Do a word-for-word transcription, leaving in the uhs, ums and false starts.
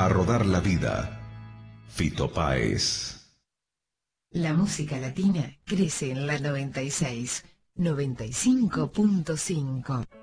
A rodar la vida. Fito Páez. La música latina crece en la noventa y seis, noventa y cinco punto cinco.